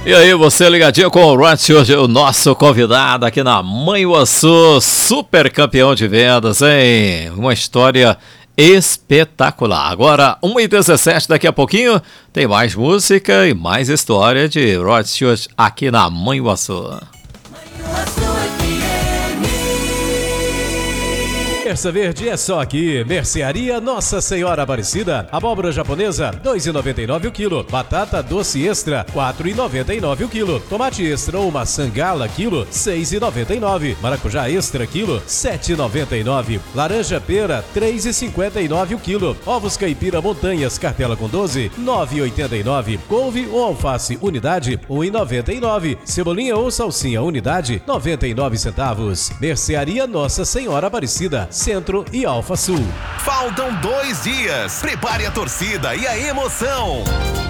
E aí, você ligadinho com o Rod Stewart, o nosso convidado aqui na Manhuaçu, super campeão de vendas, hein? Uma história espetacular. Agora, 1h17, daqui a pouquinho, tem mais música e mais história de Rod Stewart aqui na Manhuaçu. Terça Verde é só aqui. Mercearia Nossa Senhora Aparecida. Abóbora japonesa, R$ 2,99 o quilo. Batata doce extra, R$ 4,99 o quilo. Tomate extra ou maçã gala, quilo, R$ 6,99. Maracujá extra, quilo, R$ 7,99. Laranja pera, R$ 3,59 o quilo. Ovos caipira montanhas, cartela com 12, R$ 9,89. Couve ou alface, unidade, R$ 1,99. Cebolinha ou salsinha, unidade, 99 centavos. Mercearia Nossa Senhora Aparecida, Centro e Alfa Sul. Faltam 2 dias. Prepare a torcida e a emoção.